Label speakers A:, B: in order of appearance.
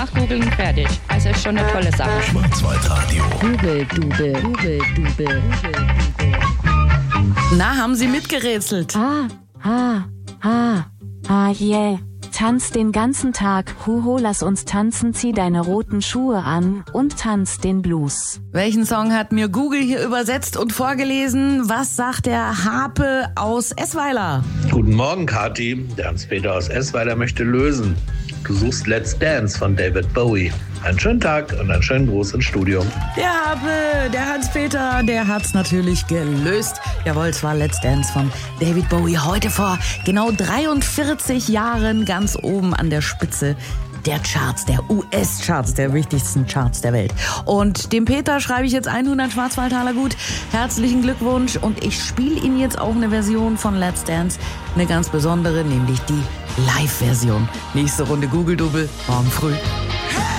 A: nachgoogeln, fertig. Also ist schon eine tolle Sache.
B: Schwarzwaldradio.
C: Dubel.
D: Na, haben Sie mitgerätselt?
E: Yeah. Tanz den ganzen Tag, huho, lass uns tanzen, zieh deine roten Schuhe an und tanz den Blues.
D: Welchen Song hat mir Google hier übersetzt und vorgelesen? Was sagt der Harpe aus Essweiler?
F: Guten Morgen, Kathi. Der Hans-Peter aus Essweiler möchte lösen. Du suchst Let's Dance von David Bowie. Einen schönen Tag und einen schönen Gruß ins Studio.
D: Der Harpe, der Hans-Peter, der hat's natürlich gelöst. Jawohl, es war Let's Dance von David Bowie. Heute vor genau 43 Jahren ganz oben an der Spitze der Charts, der US-Charts, der wichtigsten Charts der Welt. Und dem Peter schreibe ich jetzt 100 Schwarzwaldtaler gut. Herzlichen Glückwunsch. Und ich spiele Ihnen jetzt auch eine Version von Let's Dance. Eine ganz besondere, nämlich die Live-Version. Nächste Runde Google-Double, morgen früh.